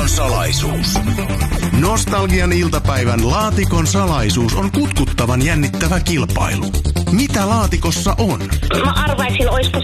salaisuus. Nostalgian iltapäivän laatikon salaisuus on kutkuttavan jännittävä kilpailu. Mitä laatikossa on? Mä arvaisin, olisiko